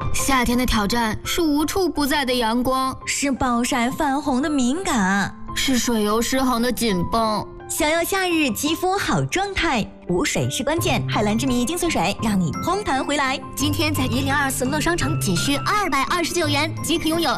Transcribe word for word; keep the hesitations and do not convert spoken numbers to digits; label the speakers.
Speaker 1: 夏天的挑战是无处不在的阳光，
Speaker 2: 是暴晒泛红的敏感，
Speaker 1: 是水油失衡的紧绷。
Speaker 2: 想要夏日肌肤好状态，补水是关键。海蓝之谜精粹水让你嘭弹回来。
Speaker 1: 今天在一零二四乐商城仅需二百二十九元即可拥有